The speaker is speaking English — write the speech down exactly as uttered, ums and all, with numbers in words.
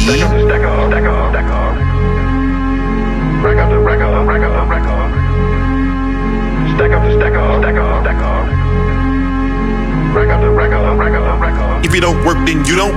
Stack up the stack up, stack up, stack up. Rack up the rack up, rack up, rack up. Stack up the stack up, stack up, stack up. Rack up the rack up, rack up, rack up. If you don't work, then you don't